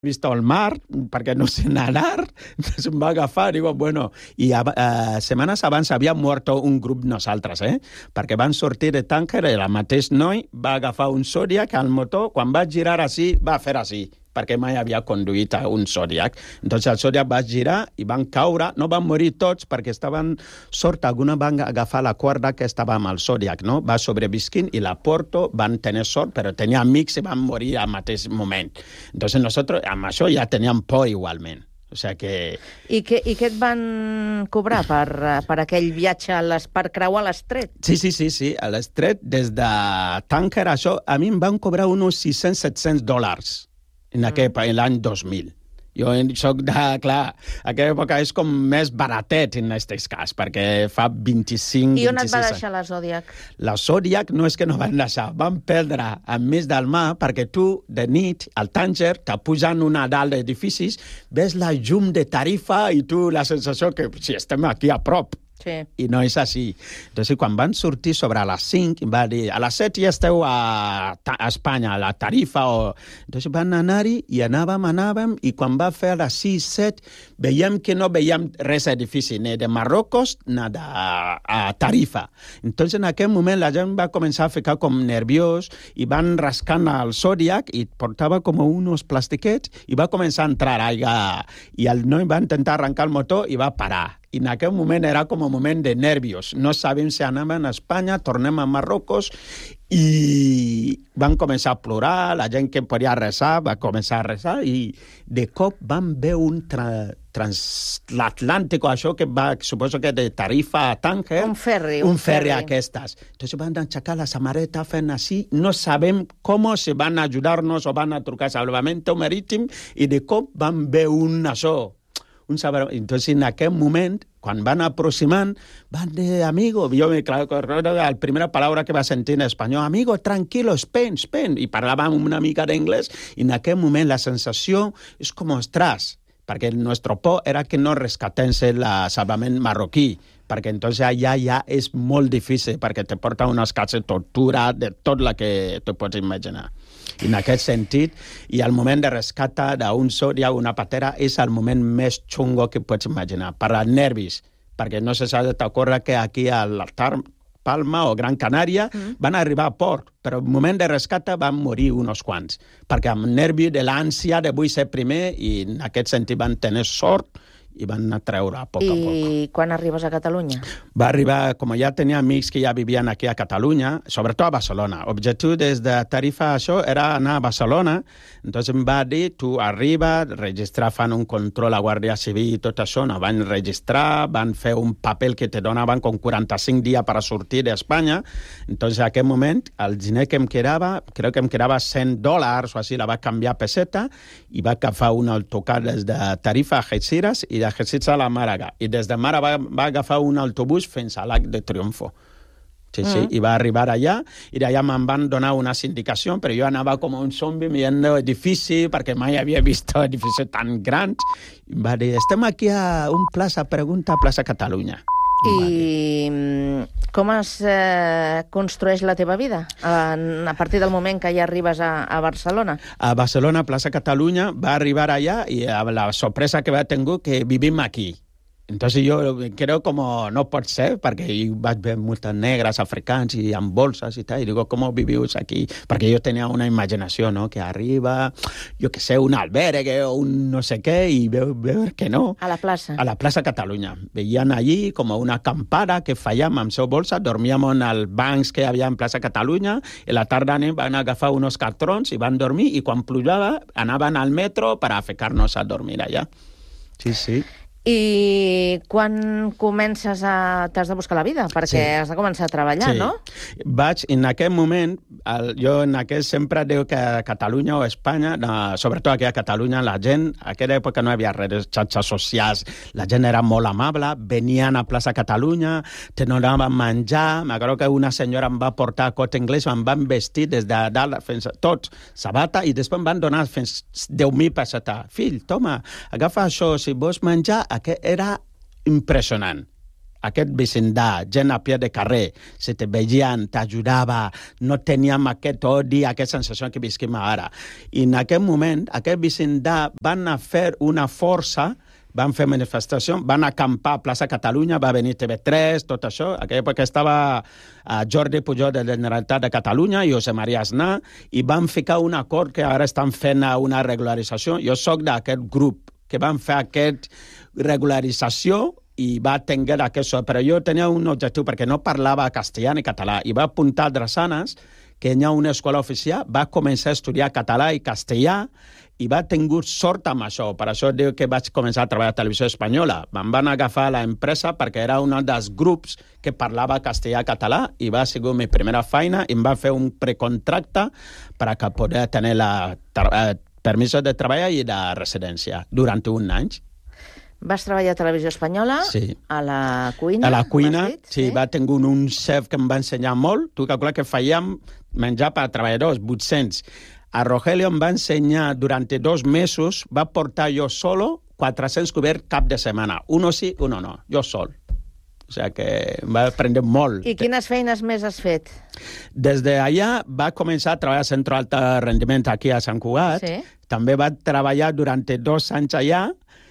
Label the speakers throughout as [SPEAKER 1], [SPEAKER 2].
[SPEAKER 1] vist el mar, perquè no sé nedar, entonces em va agafar, digo, bueno, i setmanes abans havia mort un grup nosaltres, perquè van sortir de Tànger, el mateix noi va agafar un Zodiac al motor, quan va girar així, va fer així, perquè mai havia conduït a un Zodiac. Entonces el Zodiac va girar i van caure, no van morir tots perquè estaven sort, alguna van agafar la corda que estava amb el Zodiac, no? Va sobrevisquint i la Porto van tenir sort, però tenia amics i van morir al mateix moment. Entonces nosotros amb això ja teníem por igualment. O sea que...
[SPEAKER 2] I què et van cobrar per aquell viatge per creuar l'estret?
[SPEAKER 1] Sí, a l'estret, des de Tànger, això, a mi em van cobrar uns $600-700 en l'any 2000. Jo soc de... Clar, aquella època és com més baratet en aquest cas, perquè fa 25...
[SPEAKER 2] I on et va deixar la Zodiac?
[SPEAKER 1] La Zodiac no és que no van deixar, van perdre enmig del mar, perquè tu, de nit, al Tànger, t'apujant una dalt d'edificis, ves la llum de Tarifa i tu la sensació que si estem aquí a prop.
[SPEAKER 2] Sí.
[SPEAKER 1] I no és així. Entonces, quan van sortir sobre les 5, va dir, a les 7 ja esteu a Espanya, a la Tarifa. Entonces van anar-hi i anàvem, i quan va fer a les 6, 7, veiem que no veiem res d'edifici, ni de Marrocos, ni de Tarifa. Entonces, en aquell moment, la gent va començar a ficar com nerviós i van rascant el Zodiac i portava com uns plastiquets i va començar a entrar aigua. I el noi va intentar arrencar el motor i va parar. I en aquell moment era com un moment de nervios. No sabem si anàvem a Espanya, tornem a Marrocos, i van començar a plorar, la gent que podia resar va començar a resar, i de cop van veure un transatlàntic, això que va, suposo que de Tarifa a Tànger.
[SPEAKER 2] Un ferri.
[SPEAKER 1] Un ferri aquestes. Entonces van aixecar la samarreta fent així, no sabem com si van ajudar-nos o van a trucar a Salvamento Marítim, i de cop van veure entonces en aquell moment, quan van aproximant, van dir, amigo, jo la primera paraula que va sentir en espanyol, amigo, tranquilo, spend, i parlàvem una mica d'anglès, i en aquell moment la sensació és com, ostres, perquè el nostre por era que no rescatense el salvament marroquí, perquè entonces allà ja és molt difícil, perquè te porta unes cases de tortura, de tot el que te pots imaginar. I en aquest sentit, i el moment de rescata d'un Zodiac, una patera, és el moment més xungo que pots imaginar, per als nervis, perquè no se s'ha de t'ocórrer que aquí a Palma o Gran Canària van arribar a port, però al moment de rescata van morir uns quants, perquè amb nervi de l'ànsia de vull ser primer, i en aquest sentit van tenir sort i van anar a treure a poc a poc.
[SPEAKER 2] I quan arribes a Catalunya?
[SPEAKER 1] Va arribar, com ja tenia amics que ja vivien aquí a Catalunya, sobretot a Barcelona. L'objectiu des de Tarifa això era anar a Barcelona, entonces em va dir, tu arriba, registrar, fan un control a Guàrdia Civil i tot això, no van registrar, van fer un paper que te donaven com 45 dies per sortir d'Espanya, entonces en aquell moment el diner que em quedava, crec que em quedava $100 o així, la va canviar a peseta i va agafar un autocar des de Tarifa a Algeciras i d'Algeciras a la Màlaga. I des de Màlaga va agafar un autobús fins a l'Arc de Triunfo. Sí, i va arribar allà, i d'allà me'n van donar unes indicacions, però jo anava com un zombi mirant edifici, perquè mai havia vist edificis tan grans. I va dir, estem aquí a un plaça, pregunta a Plaça Catalunya.
[SPEAKER 2] I com es construeix la teva vida a partir del moment que ja arribes a Barcelona?
[SPEAKER 1] A Barcelona, Plaça Catalunya, va arribar allà i la sorpresa que va tenir que vivim aquí. Entonces yo creo como no pot ser, perquè jo vaig veure moltes negres africans i amb bolses i tal, i digo, com vivius aquí? Perquè jo tenia una imaginació, no?, que arriba, jo que sé, un albergue o un no sé què, i veure que no.
[SPEAKER 2] A la plaça?
[SPEAKER 1] A la plaça Catalunya. Veien allí com una acampada que fèiem amb seu bolsa, dormíem en els bancs que hi havia en plaça Catalunya, i la tarda van agafar uns cartrons i van dormir, i quan plujava anaven al metro per a ficar-nos a dormir allà. Sí.
[SPEAKER 2] I quan comences t'has de buscar la vida? Perquè has de començar a treballar, no?
[SPEAKER 1] Vaig, en aquell moment, jo en aquell sempre diu que a Catalunya o a Espanya, sobretot aquí a Catalunya, la gent, a aquella època no hi havia res, xarxes socials, la gent era molt amable, venien a plaça Catalunya, te donaven menjar, m'agrada que una senyora em va portar cot anglès, em van vestir des de dalt fins a tots, sabata, i després em van donar fins 10.000 pessetes. Fill, toma, agafa això, si vols menjar, que era impressionant. aquest vecindat, gent a peu de carrer, se te veien, t'ajudava, no teníem aquest odi, aquesta sensació que visquem ara. I en aquest moment, aquest vecindat van a fer una força, van fer manifestació, van acampar a Plaça Catalunya, va venir TV3, tot això. A aquella època estava Jordi Pujol de la Generalitat de Catalunya i José María Aznar, i van ficar un acord que ara estan fent una regularització. Jo soc d'aquest grup que van fer aquesta regularització i va tenir això, però jo tenia un objectiu perquè no parlava castellà ni català i va apuntar a Drassanes, que hi ha una escola oficial, va començar a estudiar català i castellà i va tenir sort amb això. Per això diu que vaig començar a treballar a Televisió Espanyola. Em van agafar a l'empresa perquè era un dels grups que parlava castellà i català i va ser la meva primera feina i em va fer un precontracte per a poder tenir permís de treball i de residència durant un any.
[SPEAKER 2] Vas treballar a Televisió Espanyola,
[SPEAKER 1] sí.
[SPEAKER 2] A la cuina?
[SPEAKER 1] A la cuina,
[SPEAKER 2] sí.
[SPEAKER 1] Va tenir un xef que em va ensenyar molt. Tu calcula que fèiem menjar per a treballadors, 800. A Rogelio em va ensenyar durant 2 mesos, va portar jo solo 400 coberts cap de setmana. Uno sí, uno no. Jo sol. O sigui que em va aprendre molt.
[SPEAKER 2] I quines feines més has fet?
[SPEAKER 1] Des d'allà va començar a treballar a Centro Alta Rendiment aquí a Sant Cugat.
[SPEAKER 2] Sí.
[SPEAKER 1] També va treballar durant 2 anys allà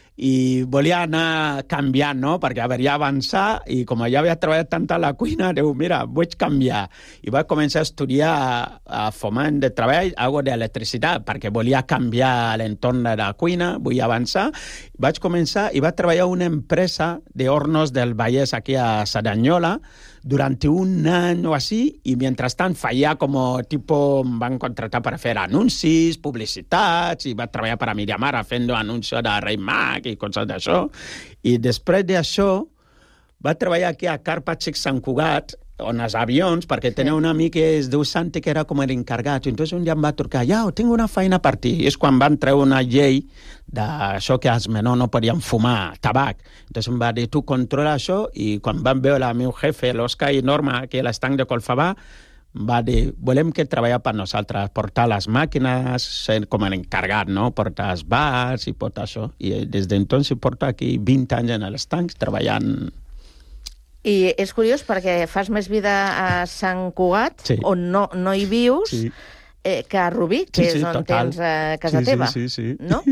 [SPEAKER 1] i volia anar canviant, no? Perquè ja avançar i com ja havia treballat tant a la cuina, diu, mira, vull canviar. I va començar a estudiar a foment de treball, algo d'electricitat, perquè volia canviar l'entorn de la cuina, vull avançar. Vaig començar i va treballar a una empresa d'hornos del Vallès aquí a Cerdanyola durant un any o així, i mentrestant feia tipo, em van contratar per fer anuncis, publicitats, i va treballar per a Miriamara fent anuncis de Rei Mag i coses d'això. I després d'això va treballar aquí a Carpatxic Sant Cugat, on els avions, perquè tenia un amic que es diu Santi, que era com l'encarregat. Entonces un dia em va trucar, tinc una feina per ti. I és quan van treure una llei d'això que els menors no podien fumar, tabac. Entonces em va dir, tu controla això, i quan van veure el meu jefe, l'Òscar i Norma, aquí a l'estanc de Colfabà, va dir, volem que treballa per nosaltres, portar les màquines, ser com l'encarregat, no? Portar els bars i tot això. I des d'entonces porto aquí 20 anys en l'estanc treballant.
[SPEAKER 2] I és curiós perquè fas més vida a Sant Cugat,
[SPEAKER 1] sí.
[SPEAKER 2] On no hi vius,
[SPEAKER 1] sí.
[SPEAKER 2] Que a Rubí, que és on
[SPEAKER 1] total.
[SPEAKER 2] tens casa teva.
[SPEAKER 1] Sí.
[SPEAKER 2] No?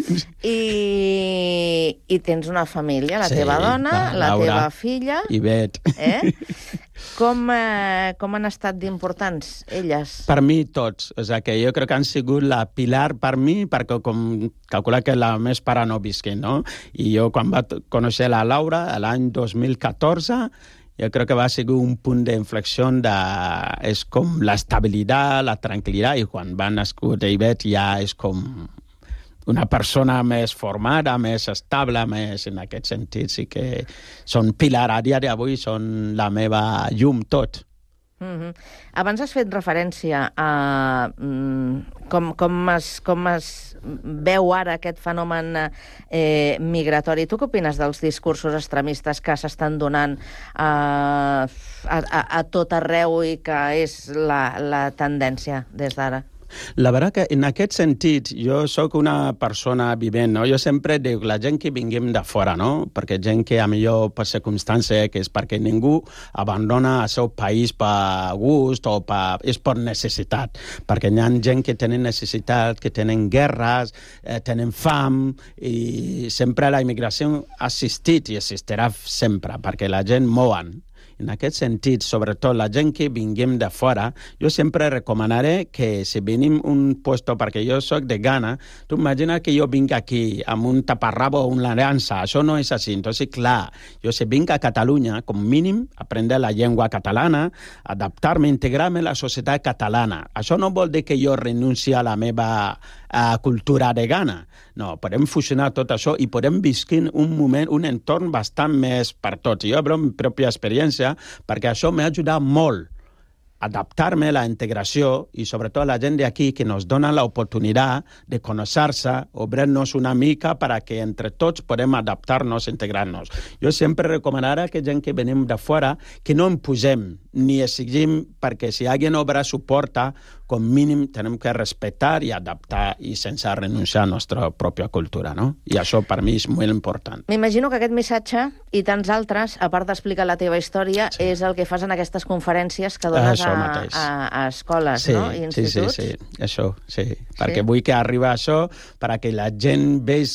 [SPEAKER 2] I tens una família, la teva dona, la
[SPEAKER 1] Laura,
[SPEAKER 2] teva filla...
[SPEAKER 1] I Bet.
[SPEAKER 2] Com han estat d'importants elles?
[SPEAKER 1] Per mi tots. O sigui que jo crec que han sigut la pilar per mi, perquè com calcula que la més pare no visqui, no? I jo quan vaig conèixer la Laura, l'any 2014, jo crec que va ser un punt d'inflexió és com l'estabilitat, la tranquil·litat, i quan va nascut Ivet ja és com una persona més formada, més estable, més en aquest sentit, sí que són pilar a dia d'avui, són la meva llum tot.
[SPEAKER 2] Abans has fet referència a com es veu ara aquest fenomen migratori. Tu què opines dels discursos extremistes que s'estan donant a tot arreu i que és la tendència des d'ara?
[SPEAKER 1] La veritat que en aquest sentit jo sóc una persona vivent, no? Jo sempre dic la gent que vinguem de fora, no? Perquè gent que a millor per circumstància, que és perquè ningú abandona el seu país per gust o és per necessitat. Perquè hi ha gent que tenen necessitat, que tenen guerres, tenen fam, i sempre la immigració ha existit i existirà sempre, perquè la gent mouen. En aquest sentit, sobretot la gent que vinguem de fora, jo sempre recomanaré que si venim un puesto, perquè jo soc de Ghana, tu imagina que jo vinc aquí amb un taparrabo o una llança, això no és així. Entonces, clar, jo si vinc a Catalunya, com mínim, aprendre la llengua catalana, adaptar-me, integrar-me a la societat catalana. Això no vol dir que jo renunci a la meva cultura de Ghana. No, podem fusionar tot això i podem viscar un moment, un entorn bastant més per tots. Jo hablo amb la pròpia experiència perquè això m'ha ajudat molt a adaptar-me a la integració i sobretot a la gent d'aquí que nos dona l'oportunitat de conèixer-se, obrir-nos una mica perquè entre tots podem adaptar-nos, integrar-nos. Jo sempre recomanaré que gent que venim de fora que no em posem ni exigim perquè si algú obre su porta com mínim tenim que respectar i adaptar i sense renunciar a la nostra pròpia cultura, no? I això per mi és molt important.
[SPEAKER 2] M'imagino que aquest missatge i tants altres, a part d'explicar la teva història, és el que fas en aquestes conferències que dones a escoles, no? I instituts.
[SPEAKER 1] Sí, això, sí. Perquè vull que arribi això perquè la gent vegi